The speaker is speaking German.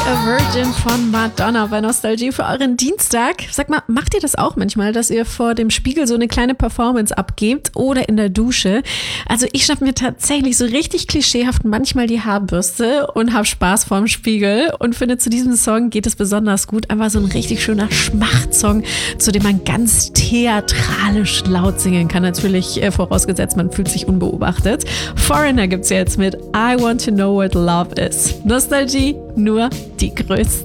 a Virgin von Madonna bei Nostalgie für euren Dienstag. Sag mal, macht ihr das auch manchmal, dass ihr vor dem Spiegel so eine kleine Performance abgebt oder in der Dusche? Also ich schnapp mir tatsächlich so richtig klischeehaft manchmal die Haarbürste und hab Spaß vorm Spiegel und finde, zu diesem Song geht es besonders gut. Einfach so ein richtig schöner Schmachtsong, zu dem man ganz theatralisch laut singen kann. Natürlich vorausgesetzt, man fühlt sich unbeobachtet. Foreigner gibt's jetzt mit I Want to Know What Love Is. Nostalgie, nur die größten.